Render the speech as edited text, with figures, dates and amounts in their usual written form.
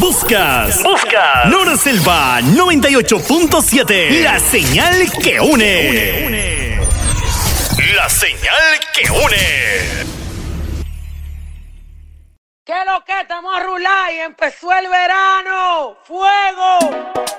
Buscas Nora Selva 98.7. La señal que une. La señal que une. ¿Qué es lo que? Estamos a rular y empezó el verano. ¡Fuego!